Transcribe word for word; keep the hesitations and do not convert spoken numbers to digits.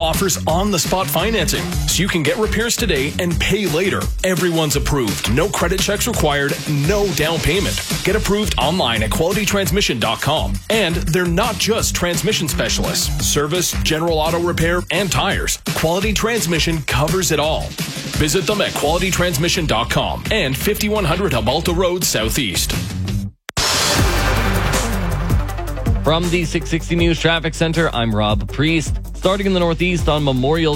offers on-the-spot financing, so you can get repairs today and pay later. Everyone's approved. No credit checks required, no down payment. Get approved online at quality transmission dot com. And they're not just transmission specialists. Service, general auto repair, and tires. Quality Transmission covers it all. Visit them at quality transmission dot com and fifty-one hundred Hubalta Road Southeast. From the six sixty News Traffic Center, I'm Rob Priest. Starting in the northeast on Memorial